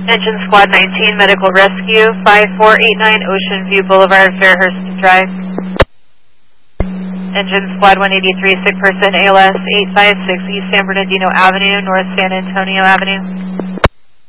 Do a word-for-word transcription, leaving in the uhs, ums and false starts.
Engine Squad nineteen, Medical Rescue, five four eight nine Ocean View Boulevard, Fairhurst Drive. Engine Squad one eighty-three, sick person, A L S eight five six, East San Bernardino Avenue, North San Antonio Avenue.